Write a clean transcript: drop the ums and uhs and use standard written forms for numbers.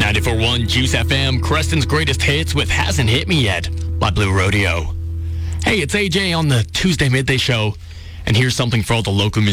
94.1 Juice FM, Creston's greatest hits with Hasn't Hit Me Yet by Blue Rodeo. Hey, it's AJ on the Tuesday Midday Show, and here's something for all the local musicians.